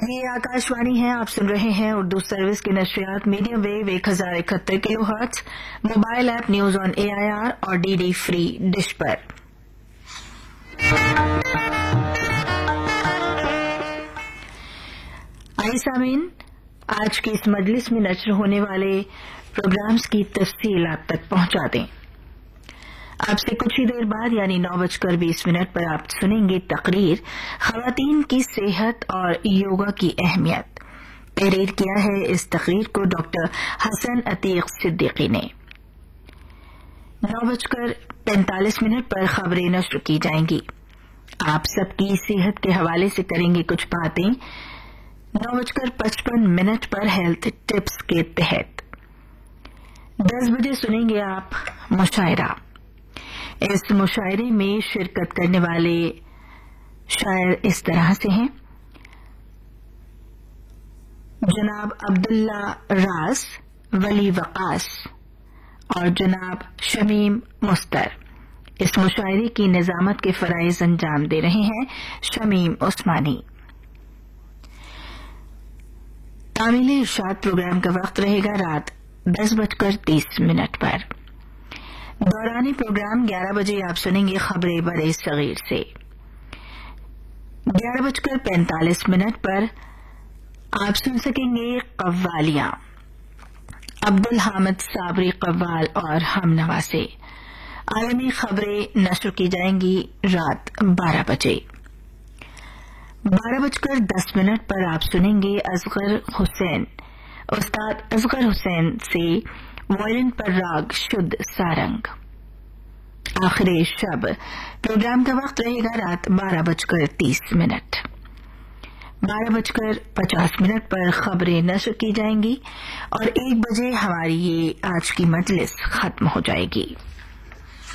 یہ آکاشوانی ہے، آپ سن رہے ہیں اردو سروس کی نشریات medium view 1071 kilo hertz, mobile app news on AIR اور DD فری ڈش پر۔ آئیے سامعین، آج کی اس مجلس میں نشر ہونے والے پروگرامز کی تفصیل آپ تک پہنچا دیں۔ آپ سے کچھ ہی دیر بعد یعنی 9:20 پر آپ سنیں گے تقریر خواتین کی صحت اور یوگا کی اہمیت۔ تحریر کیا ہے اس تقریر کو ڈاکٹر حسن عتیق صدیقی نے۔ 9:45 پر خبریں نشر کی جائیں گی۔ آپ سب کی صحت کے حوالے سے کریں گے کچھ باتیں 9:55 پر ہیلتھ ٹپس کے تحت۔ 10 بجے سنیں گے آپ مشاعرہ۔ اس مشاعرے میں شرکت کرنے والے شاعر اس طرح سے ہیں: جناب عبداللہ راز، ولی وقاص اور جناب شمیم مستر۔ اس مشاعرے کی نظامت کے فرائض انجام دے رہے ہیں شمیم عثمانی۔ تعمیل ارشاد پروگرام کا وقت رہے گا رات 10:30 پر۔ دوران پروگرام 11 بجے آپ سنیں گے خبریں بڑے صغیر سے۔ 11:45 پر آپ سن سکیں گے قوالیاں، عبدالحامد صابری قوال اور ہم نوا سے۔ عالمی خبریں نشر کی جائیں گی رات 12 بجے۔ 12:10 پر آپ سنیں گے استاد اصغر حسین سے وائلن پر راگ شدھ سارنگ۔ آخر شب پروگرام کا وقت رہے گا رات 12:30۔ 12:50 پر خبریں نشر کی جائیں گی اور 1 بجے ہماری یہ آج کی مجلس ختم ہو جائے گی۔